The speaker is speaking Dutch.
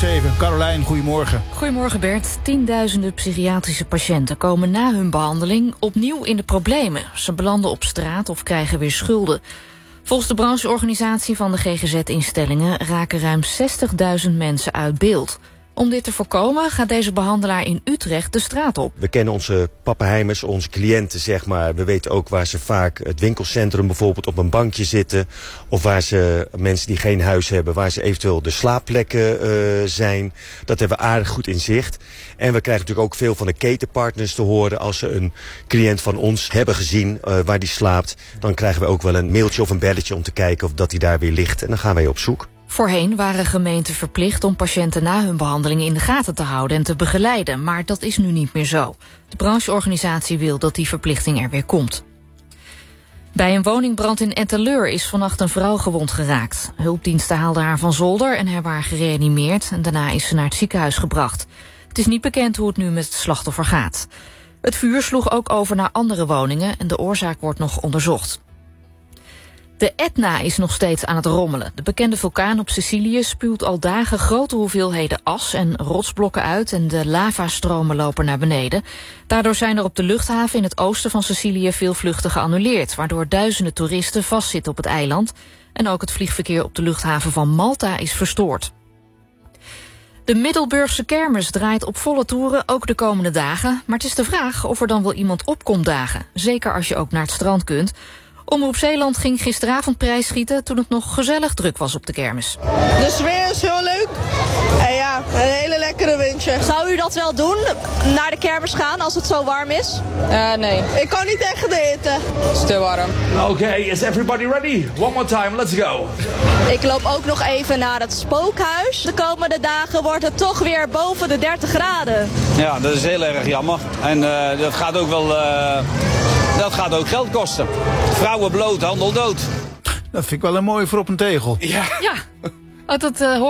7. Carolijn, goedemorgen. Goedemorgen Bert. Tienduizenden psychiatrische patiënten komen na hun behandeling opnieuw in de problemen. Ze belanden op straat of krijgen weer schulden. Volgens de brancheorganisatie van de GGZ-instellingen raken ruim 60.000 mensen uit beeld. Om dit te voorkomen gaat deze behandelaar in Utrecht de straat op. We kennen onze pappenheimers, onze cliënten, zeg maar. We weten ook waar ze vaak het winkelcentrum bijvoorbeeld op een bankje zitten. Of waar ze mensen die geen huis hebben, waar ze eventueel de slaapplekken zijn. Dat hebben we aardig goed in zicht. En we krijgen natuurlijk ook veel van de ketenpartners te horen. Als ze een cliënt van ons hebben gezien waar die slaapt, dan krijgen we ook wel een mailtje of een belletje om te kijken of dat hij daar weer ligt. En dan gaan wij op zoek. Voorheen waren gemeenten verplicht om patiënten na hun behandelingen in de gaten te houden en te begeleiden, maar dat is nu niet meer zo. De brancheorganisatie wil dat die verplichting er weer komt. Bij een woningbrand in Etteleur is vannacht een vrouw gewond geraakt. Hulpdiensten haalden haar van zolder en hebben haar gereanimeerd en daarna is ze naar het ziekenhuis gebracht. Het is niet bekend hoe het nu met het slachtoffer gaat. Het vuur sloeg ook over naar andere woningen en de oorzaak wordt nog onderzocht. De Etna is nog steeds aan het rommelen. De bekende vulkaan op Sicilië spuwt al dagen grote hoeveelheden as en rotsblokken uit en de lavastromen lopen naar beneden. Daardoor zijn er op de luchthaven in het oosten van Sicilië veel vluchten geannuleerd, waardoor duizenden toeristen vastzitten op het eiland. En ook het vliegverkeer op de luchthaven van Malta is verstoord. De Middelburgse kermis draait op volle toeren, ook de komende dagen. Maar het is de vraag of er dan wel iemand op komt dagen. Zeker als je ook naar het strand kunt. Omroep Zeeland ging gisteravond prijsschieten toen het nog gezellig druk was op de kermis. De sfeer is heel leuk. En ja, een hele lekkere windje. Zou u dat wel doen, naar de kermis gaan als het zo warm is? Nee. Ik kan niet tegen de hitte. Het is te warm. Okay, is everybody ready? One more time, let's go. Ik loop ook nog even naar het spookhuis. De komende dagen wordt het toch weer boven de 30 graden. Ja, dat is heel erg jammer. En dat gaat ook wel... dat gaat ook geld kosten. Vrouwen bloot, handel dood. Dat vind ik wel een mooie voor op een tegel. Ja. Oh, dat